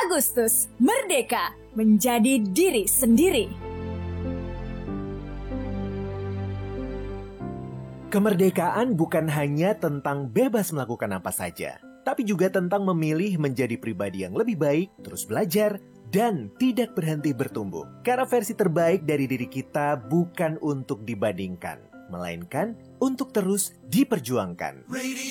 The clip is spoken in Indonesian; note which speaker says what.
Speaker 1: Agustus, merdeka menjadi diri sendiri.
Speaker 2: Kemerdekaan bukan hanya tentang bebas melakukan apa saja, tapi juga tentang memilih menjadi pribadi yang lebih baik, terus belajar, dan tidak berhenti bertumbuh. Karena versi terbaik dari diri kita bukan untuk dibandingkan, melainkan untuk terus diperjuangkan.